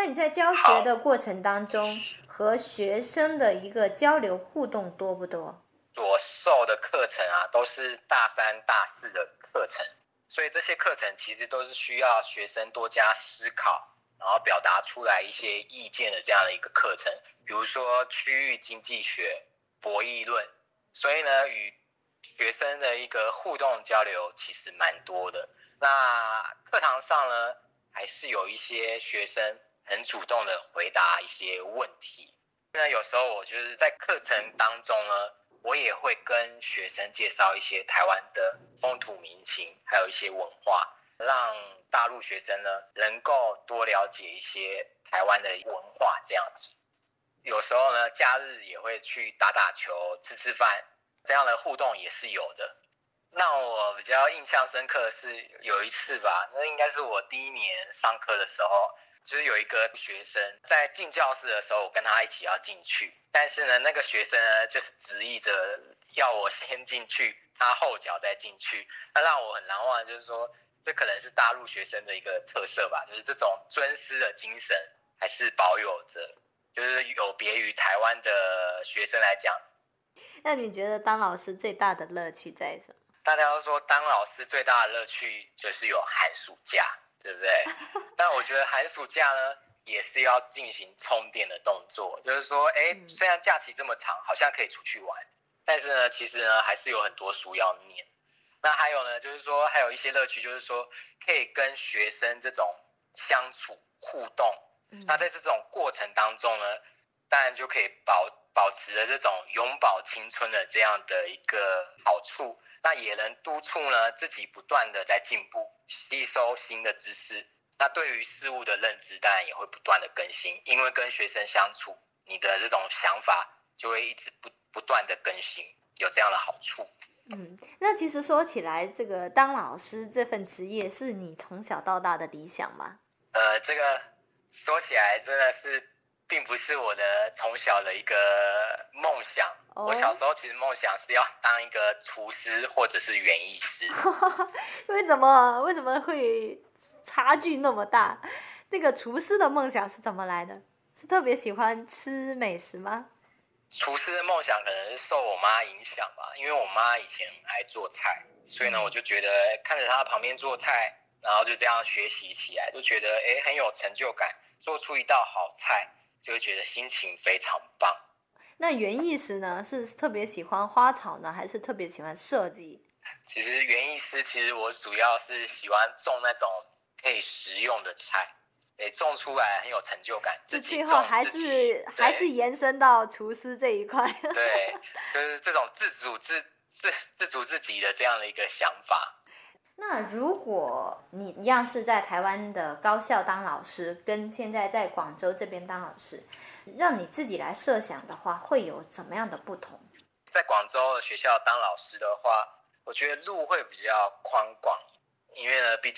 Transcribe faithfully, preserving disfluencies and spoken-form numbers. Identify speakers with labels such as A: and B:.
A: 你在教学的过程当中，和学生的一个交流互动多不多？
B: 我授的课程啊，都是大三、大四的课程，所以这些课程其实都是需要学生多加思考，然后表达出来一些意见的这样的一个课程。比如说区域经济学、博弈论，所以呢，与学生的一个互动交流其实蛮多的。那课堂上呢，还是有一些学生很主动的回答一些问题。那有时候我就是在课程当中呢，我也会跟学生介绍一些台湾的风土民情，还有一些文化，让大陆学生呢能够多了解一些台湾的文化这样子。有时候呢，假日也会去打打球、吃吃饭，这样的互动也是有的。让我比较印象深刻的是有一次吧，那应该是我第一年上课的时候，就是有一个学生在进教室的时候，我跟他一起要进去，但是呢，那个学生呢就是执意着要我先进去，他后脚再进去。那让我很难忘的就是说，这可能是大陆学生的一个特色吧，就是这种尊师的精神还是保有着，就是有别于台湾的学生来讲。
A: 那你觉得当老师最大的乐趣在什么？
B: 大家都说当老师最大的乐趣就是有寒暑假，对不对？但我觉得寒暑假呢也是要进行充电的动作，就是说，哎，虽然假期这么长，好像可以出去玩，但是呢，其实呢还是有很多书要念。那还有呢，就是说还有一些乐趣，就是说可以跟学生这种相处互动。嗯、那在这种过程当中呢，当然就可以保保持了这种永葆青春的这样的一个好处。那也能督促呢自己不断的在进步，吸收新的知识。那对于事物的认知当然也会不断的更新，因为跟学生相处，你的这种想法就会一直不不断的更新，有这样的好处。
A: 嗯，那其实说起来，这个当老师这份职业是你从小到大的理想吗？
B: 呃，这个说起来真的是并不是我的从小的一个梦想。Oh. 我小时候其实梦想是要当一个厨师或者是园艺师。
A: 为什么为什么会差距那么大？这个厨师的梦想是怎么来的？是特别喜欢吃美食吗？
B: 厨师的梦想可能是受我妈影响吧，因为我妈以前很爱做菜，所以呢，我就觉得看着她旁边做菜，然后就这样学习起来，就觉得哎很有成就感，做出一道好菜，就会觉得心情非常棒。
A: 那园艺师呢，是特别喜欢花草呢，还是特别喜欢设计？
B: 其实园艺师，其实我主要是喜欢种那种可以食用的菜。诶，种出来很有成就感，自己种
A: 最后还是还是延伸到厨师这一块。
B: 对，就是这种自主自自自主自己的这样的一个想法。
A: 那如果你一样是在台湾的高校当老师，跟现在在广州这边当老师，让你自己来设想的话，会有怎么样的不同？
B: 在广州的学校当老师的话，我觉得路会比较宽广，因为呢，毕竟